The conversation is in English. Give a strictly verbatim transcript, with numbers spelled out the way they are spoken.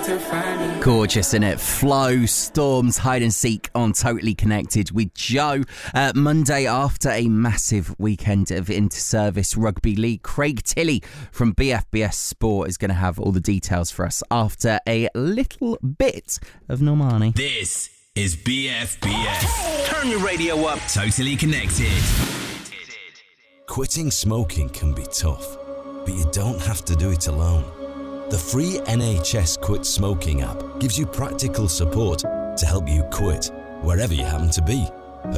to find me. Gorgeous, isn't it? Flow, Storms, Hide and Seek on Totally Connected with Joe. Uh, Monday after a massive weekend of inter-service rugby league, Craig Tilley from B F B S Sport is going to have all the details for us after a little bit of Normani. This is B F B S. Turn your radio up. Totally Connected. Quitting smoking can be tough, but you don't have to do it alone. The free N H S Quit Smoking app gives you practical support to help you quit, wherever you happen to be.